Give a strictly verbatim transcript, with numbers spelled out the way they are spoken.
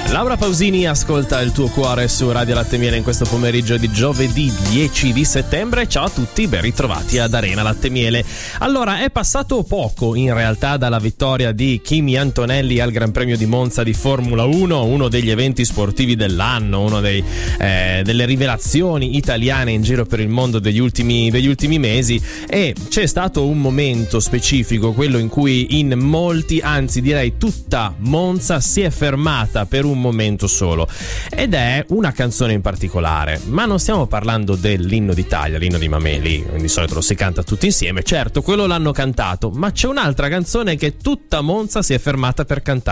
Laura Pausini ascolta il tuo cuore su Radio Latte Miele in questo pomeriggio di giovedì dieci di settembre. Ciao a tutti, ben ritrovati ad Arena Latte Miele. Allora, è passato poco in realtà dalla vittoria di Kimi Antonelli al Gran Premio di Monza di Formula uno, uno degli eventi sportivi dell'anno, uno dei, eh, delle rivelazioni italiane in giro per il mondo degli ultimi, degli ultimi mesi, e c'è stato un momento specifico, quello in cui in molti, anzi direi tutta Monza, si è fermata per un momento solo, ed è una canzone in particolare. Ma non stiamo parlando dell'inno d'Italia, l'inno di Mameli, di solito lo si canta tutti insieme, certo quello l'hanno cantato, ma c'è un'altra canzone che tutta Monza si è fermata per cantare.